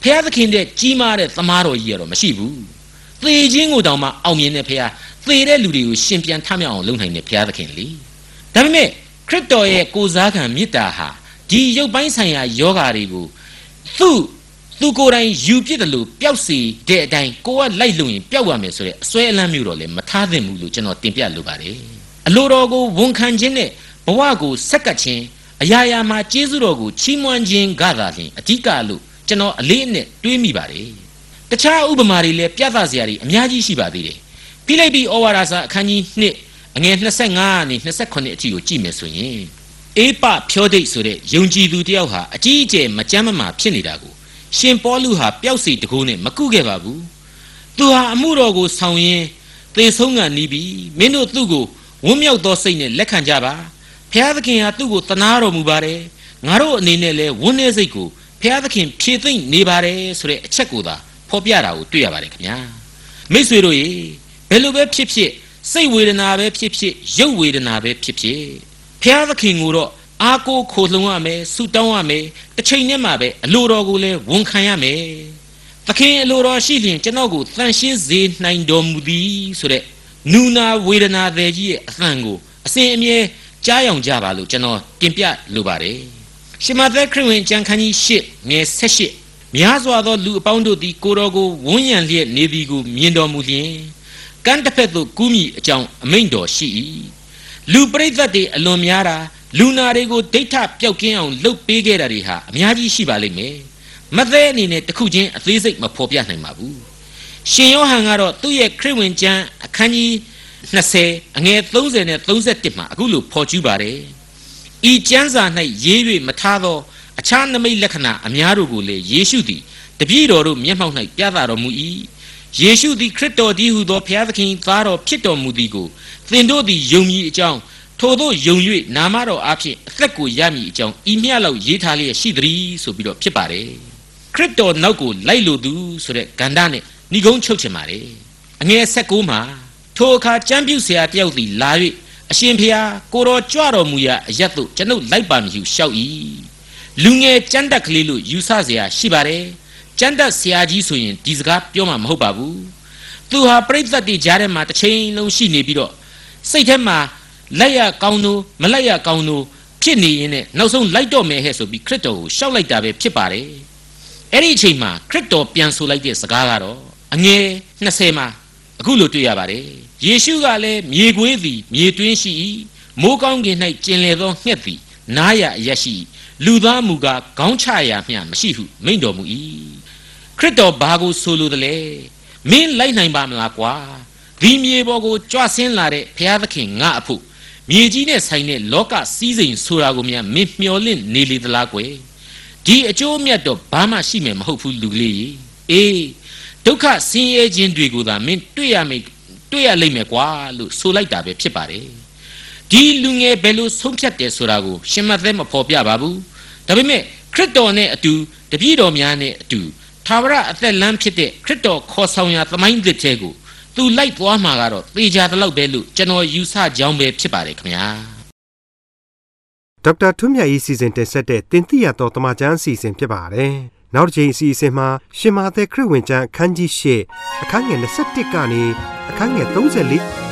ဖျားသခင်တဲ့ကြီးမားတဲ့သမားတော်ကြီးရတော့မရှိဘူးသေခြင်းကိုတောင်မှအောင်မြင်တဲ့ဖျားသေတဲ့လူတွေကိုရှင်ပြန်ထမြောက်အောင်လုပ်နိုင်တဲ့ဖျားသခင်လေဒါပေမဲ့ခရစ်တော်ရဲ့ကိုစားခံမေတ္တာဟာဒီရုပ်ပိုင်းဆိုင်ရာယောဂါတွေကိုသူကိုယ်တိုင်ယူပြစ်တယ်လို့ပျောက်စီတဲ့အတိုင်းကိုကလိုက်လို့ရင်ပျောက်ရမယ်ဆိုတဲ့အစွဲအလမ်းမျိုးတော့လည်းမထားသင့်ဘူးလို့ကျွန်တော်တင်ပြလိုပါတယ်အလိုတော်ကိုဝန်ခံခြင်းနဲ့ဘဝကိုဆက်ကပ်ခြင်းအရာရာမှာကျေးဇူးတော်ကိုချီးမွမ်းခြင်းကသာလျှင်အဓိကလို့ကျွန်တော်အလေးအနက်တွေးမိပါတယ်တခြားဥပမာတွေလည်းပြသစရာတွေအများကြီးရှိပါသေးတယ်ဖိလိပ္ပိဩဝါဒစာအခန်းကြီး2အငယ်25ကနေ28အထိကိုကြည့်မယ်ဆိုရင်အေပဖြောဒိတ်ဆိုတဲ့ယုံကြည်သူတယောက်ဟာအကြီးအကျယ်မကြမ်းမမာဖြစ်နေတာကိုရှင်ပေါလုဟာပျောက်စီတကိုးနဲ့မကုခဲ့ပါဘူးသူဟာအမှုတော်ကိုဆောင်ရင်းသေဆုံးကန်နီးပြီးမင်းတို့သူ့ကိုဝန်းမြောက်သောစိတ်နဲ့လက်ခံကြပါဘုရားသခင်ဟာသူ့ကိုသနာတော်မူပါတယ်ငါတို့အနေနဲ့လည်းဝန်းနေစိတ်ကိုဘုရားသခင်ဖြည့်သိမ့်နေပါတယ်ဆိုတဲ့အချက်ကိုသာဖော်ပြတာကိုတွေ့ရပါတယ်ခင်ဗျာမိတ်ဆွေတို့ရေဘယ်လိုပဲဖြစ်ဖြစ်စိတ်ဝေဒနာပဲဖြစ်ဖြစ်ရုပ်ဝေဒနာပဲဖြစ်ဖြစ်ဘုရားသခင်ကိုတော့အားကိုးခိုလှုံရမယ်ဆုတောင်းရမယ်တစ်ချိန်နဲ့မှပဲအလိုတော်ကိုလည်းဝန်ခံရမယ်သခင်အလိုတော်ရှိရင်ကျွန်တော်ကိုသန့်ရှင်းစေနိုင်တော်မူသည်ဆိုတဲ့နူနာဝေဒနာတွေကြီးရဲ့အသံကိုအစဉ်အမြဲကြားယောင်ကြပါလို့ကျွန်တော်တင်ပြလိုပါတယ်ရှမသက်ခရစ်ဝင်ကျမ်းခန်းကြီး8ငယ်18များစွာသောလူအပေါင်းတို့သည်ကိုတော်ကိုဝန်းရံလျက်နေသည်ကိုမြင်တော်မူလျင်ကမ်းတစ်ဖက်သို့ကူးမိအကြောင်းအမိန့်တော်ရှိ၏လူပရိသတ်တွေအလွန်များတာလူနာတွေကိုဒိဋ္ဌပျောက်ကင်းအောင်လှုပ်ပေးခဲ့တာတွေဟာအများကြီးရှိပါလိမ့်မယ်မသေးအနေနဲ့တစ်ခုချင်းအသေးစိတ်မဖော်ပြနိုင်ပါဘူးရှင်ယောဟန်ကတော့သူ့ရဲ့ခရစ်ဝင်ကျမ်းအခန်းကြီး20အငယ်30နဲ့31မှာအခုလိုဖော်ကျူးပါတယ်ဤကျမ်းစာ၌ရေး၍မထားသောအခြားနမိတ်လက္ခဏာအများတို့ကိုလည်းယေရှုသည်တပည့်တော်တို့မျက်မှောက်၌ပြသတော်မူ၏ယေရှုသည်ခရစ်တော်သည်ဟုသောဘုရားသခင်သားတော်ဖြစ်တော်မူသည်ကိုသင်တို့သည်ယုံကြည်အကြောင်းထို့သောယုံ၍နာမတော်အဖြစ်အသက်ကိုရမည်အကြောင်းဤမျှလောက်ရေးထားလျက်ရှိသည်ဆိုပြီးတော့ဖြစ်ပါတယ်ခရစ်တော်နောက်ကိုလိုက်လိုသူဆိုတဲ့ဂန္ဓာနဲ့ဏိဂုံးချုပ်ချင်ပါတယ်အငယ်16မှာထိုအခါကျမ်းပြုဆရာတယောက်သည်လာ၍အရှင်ဖေဟာကိုတော်ကြွတော်မူရာအရတ်သို့ကျွန်ုပ်လိုက်ပါမည်ဟုလျှောက်၏လူငယ်ကျမ်းတက်ကလေးလို့ယူဆเสียရှိပါတယ်ကျမ်းတက်ဆရာကြီးဆိုရင်ဒီစကားပြောမှမဟုတ်ပါဘူးသူဟာပရိသတ်တွေကြားထဲမှာတစ်ချိန်လုံးရှိနေပြီးတော့စိတ်ထဲမှာလိုက်ရကောင်းလို့မလိုက်ရကောင်းလို့ဖြစ်နေရင်နဲ့နောက်ဆုံးလိုက်တော့မယ်ဟဲ့ဆိုပြီးခရစ်တော်ကိုရှောက်လိုက်တာပဲဖြစ်ပါတယ်အဲ့ဒီအချိန်မှာခရစ်တော်ပြန်ဆိုလိုက်တဲ့စကားကတော့အငယ်20မှာအခုလိုတွေ့ရပါတယ်ယေရှုကလည်းမြေခွေးသည်မြေတွင်းရှိ၏မိုးကောင်းကင်၌ကျင်လည်သောငှက်သည်နားရအရက်ရှိလူသားမူကားခေါင်းချရာမျှမရှိဟုမိန့်တော်မူ၏ခရစ်တော်ဘာကိုဆိုလိုသလဲမင်းလိုက်နိုင်ပါမလားကွာဒီမြေပေါ်ကိုကြွဆင်းလာတဲ့ဘုရားသခင်ငါအဖို့မြေကြီးနဲ့ဆိုင်တဲ့လောကစည်းစိမ်ဆိုတာကိုများမင်းမျှော်လင့်နေလေသလားကွယ်ဒီအကျိုးအမြတ်တော့ဘာမှရှိမယ်မဟုတ်ဘူးလူကလေးကြီးအေးဒုက္ခဆင်းရဲခြင်းတွေကိုသာမင်းတွေ့ရလိမ့်မယ်ကွာလို့ဆိုလိုက်တာပဲဖြစ်ပါတယ်ဒီလူငယ်ဘယ်လိုဆုံးဖြတ်တယ်ဆိုတာကိုရှင်မသက်မဖော်ပြပါဘူးဒါပေမဲ့ခရစ်တော်နဲ့အတူတပည့်တော်များနဲ့အတူသာဝရအသက်လမ်းဖြစ်တဲ့ခရစ်တော်ခေါ်ဆောင်ရာသမိုင်းသစ်ထဲကိုသူလိုက်သွားမှာကတော့သေချာတလောက်ပဲလို့ကျွန်တော်ယူဆကြောင်းပဲဖြစ်ပါတယ်ခင်ဗျာဒေါက်တာထွန်းမြတ်၏စီစဉ်တင်ဆက်တဲ့တင်ပြတော်တမချန်းအစီအစဉ်ဖြစ်ပါတယ်နောက်တစ်ချိန်အစီအစဉ်မှာရှင်မာသက်ခရစ်ဝင်ကျမ်းအခန်းကြီး8အခန်းငယ်21ကနေအခန်းငယ်34